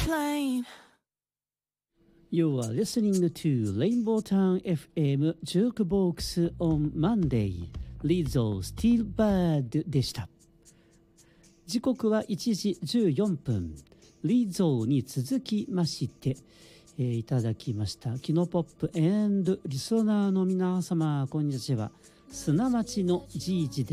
plane. You are listening to Rainbow Town FM Jukebox on Monday. リゾースティルバードでした。時刻は1時14分。リゾーに続きまして、いただきましたキノポップ&リスナーの皆様、こんにちは。砂町のじいじです。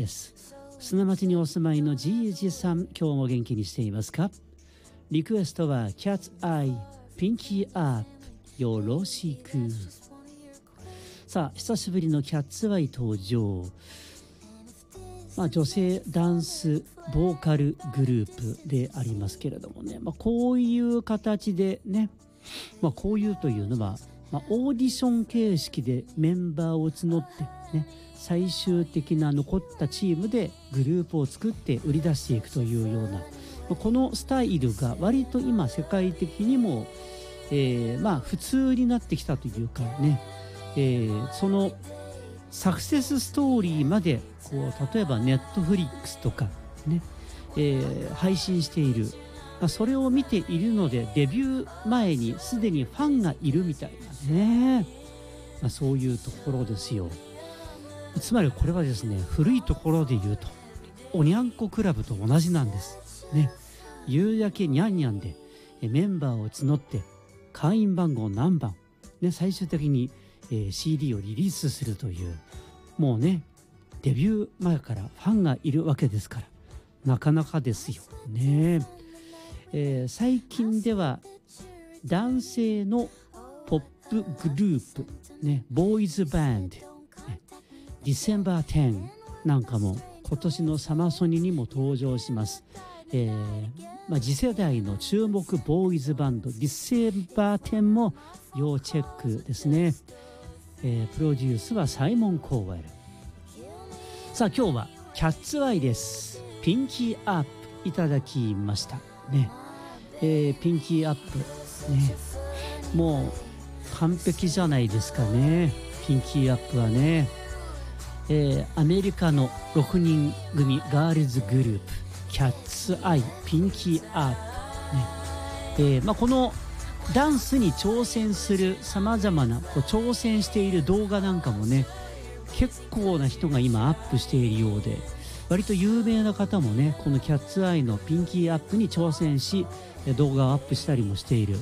砂町にお住まいのじいじさん、今日も元気にしていますか？リクエストはキャッツアイピンキーアップよろしく。さあ、久しぶりのキャッツアイ登場。女性ダンスボーカルグループでありますけれどもね、こういう形でね、こういうというのは、オーディション形式でメンバーを募ってね、最終的な残ったチームでグループを作って売り出していくというような、このスタイルが割と今世界的にも、普通になってきたというかね、そのサクセスストーリーまでこう、例えばネットフリックスとかね、配信している、それを見ているのでデビュー前にすでにファンがいるみたいなね、そういうところですよ。つまりこれはですね、古いところで言うとおにゃんこクラブと同じなんですね。夕焼けにゃんにゃんでメンバーを募って会員番号何番、ね、最終的に、CD をリリースするという、もうねデビュー前からファンがいるわけですから、なかなかですよね。最近では男性のポップグループ、ね、ボーイズバンド、ね、ディセンバー10なんかも今年のサマソニにも登場します。次世代の注目ボーイズバンドディセンバー10も要チェックですね。プロデュースはサイモン・コーウェル。さあ、今日はキャッツアイです。ピンキーアップいただきましたね。ピンキーアップね、もう完璧じゃないですかね。ピンキーアップはね、アメリカの6人組ガールズグループキャッツアイピンキーアップね、このダンスに挑戦するさまざまな挑戦している動画なんかもね、結構な人が今アップしているようで、割と有名な方もねこのキャッツアイのピンキーアップに挑戦し動画をアップしたりもしている。